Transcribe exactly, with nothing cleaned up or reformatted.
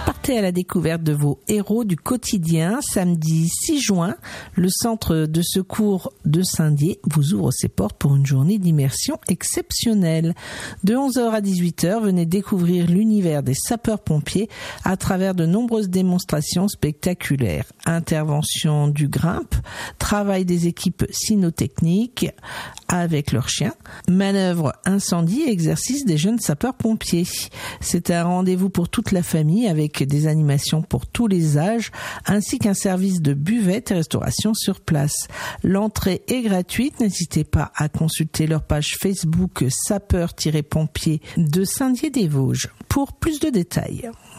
Partez à la découverte de vos héros du quotidien. Samedi six juin, le centre de secours de Saint-Dié vous ouvre ses portes pour une journée d'immersion exceptionnelle. De onze heures à dix-huit heures, venez découvrir l'univers des sapeurs-pompiers à travers de nombreuses démonstrations spectaculaires. Intervention du grimpe, travail des équipes cynotechniques avec leurs chiens, manœuvres incendie et exercices des jeunes sapeurs-pompiers. C'est un rendez-vous pour toute la famille avec des animations pour tous les âges ainsi qu'un service de buvette et restauration sur place. L'entrée est gratuite, n'hésitez pas à consulter leur page Facebook sapeurs-pompiers de Saint-Dié-des-Vosges pour plus de détails.